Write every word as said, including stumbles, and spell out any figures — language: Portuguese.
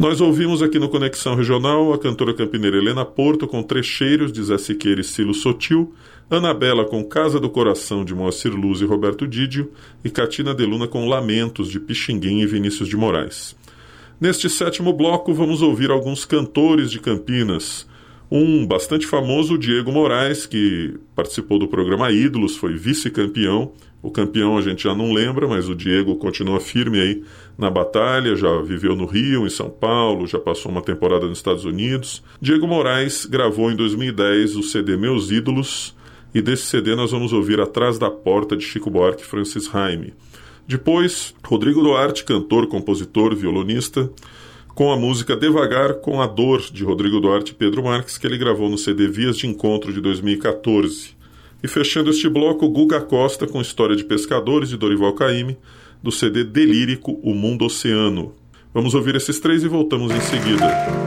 Nós ouvimos aqui no Conexão Regional a cantora campineira Helena Porto com Trecheiros de Zé Siqueira e Cilo Sotil, Anabela com Casa do Coração de Moacir Luz e Roberto Didio e Catina de Luna com Lamentos de Pixinguim e Vinícius de Moraes. Neste sétimo bloco vamos ouvir alguns cantores de Campinas. Um bastante famoso, o Diego Moraes, que participou do programa Ídolos, foi vice-campeão. O campeão a gente já não lembra, mas o Diego continua firme aí na batalha, já viveu no Rio, em São Paulo, já passou uma temporada nos Estados Unidos. Diego Moraes gravou em dois mil e dez o C D Meus Ídolos, e desse C D nós vamos ouvir Atrás da Porta, de Chico Buarque e Francis Raime. Depois, Rodrigo Duarte, cantor, compositor, violonista, com a música Devagar com a Dor, de Rodrigo Duarte e Pedro Marques, que ele gravou no C D Vias de Encontro, de dois mil e catorze. E fechando este bloco, Guga Costa, com História de Pescadores, de Dorival Caymmi, do C D Delírico, O Mundo Oceano. Vamos ouvir esses três e voltamos em seguida.